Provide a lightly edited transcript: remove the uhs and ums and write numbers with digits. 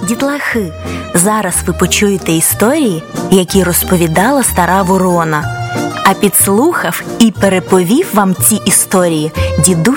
дітлахи! Зараз ви почуєте історії, які розповідала стара ворона. А підслухав і переповів вам ці історії дідусь